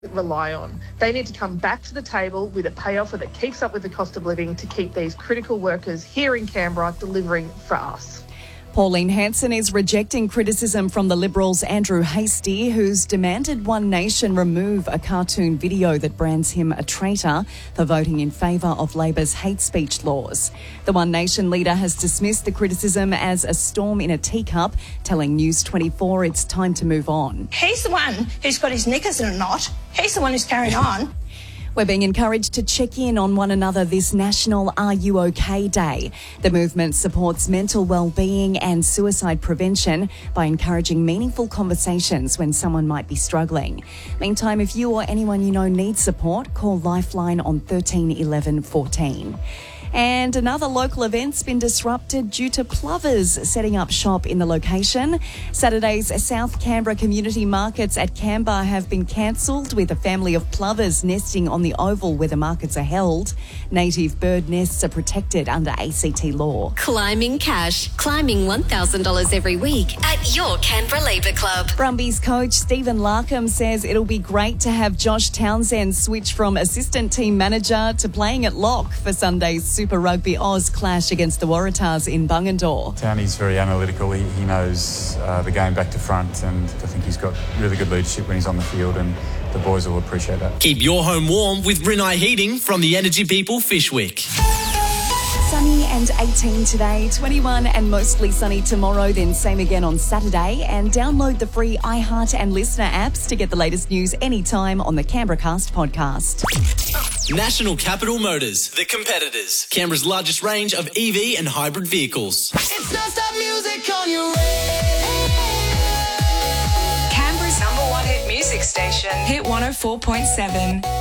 rely on. They need to come back to the table with a pay offer that keeps up with the cost of living to keep these critical workers here in Canberra delivering for us. Pauline Hanson is rejecting criticism from the Liberals' Andrew Hastie, who's demanded One Nation remove a cartoon video that brands him a traitor for voting in favour of Labor's hate speech laws. The One Nation leader has dismissed the criticism as a storm in a teacup, telling News 24 it's time to move on. He's the one who's got his knickers in a knot. He's the one who's carrying on. We're being encouraged to check in on one another this National Are You OK Day. The movement supports mental well-being and suicide prevention by encouraging meaningful conversations when someone might be struggling. Meantime, if you or anyone you know needs support, call Lifeline on 13 11 14. And another local event's been disrupted due to plovers setting up shop in the location. Saturday's South Canberra community markets at Canberra have been cancelled, with a family of plovers nesting on the oval where the markets are held. Native bird nests are protected under ACT law. Climbing cash. Climbing $1,000 every week at your Canberra Labour Club. Brumbies coach Stephen Larkham says it'll be great to have Josh Townsend switch from assistant team manager to playing at lock for Sunday's Super Rugby Oz clash against the Waratahs in Bungendore. Townie's very analytical. He knows the game back to front, and I think he's got really good leadership when he's on the field, and the boys will appreciate that. Keep your home warm with Rinnai Heating from the Energy People Fishwick. Sunny and 18 today, 21 and mostly sunny tomorrow, then same again on Saturday. And download the free iHeart and Listener apps to get the latest news anytime on the Canberra Cast podcast. National Capital Motors, the competitors. Canberra's largest range of EV and hybrid vehicles. It's non-stop music on your radio. Canberra's #1 hit music station, Hit 104.7.